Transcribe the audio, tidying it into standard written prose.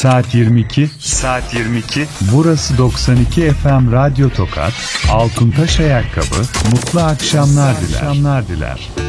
Saat 22. Saat 22. Burası 92 FM Radyo Tokat. Altıntaş Ayakkabı. Mutlu akşamlar diler.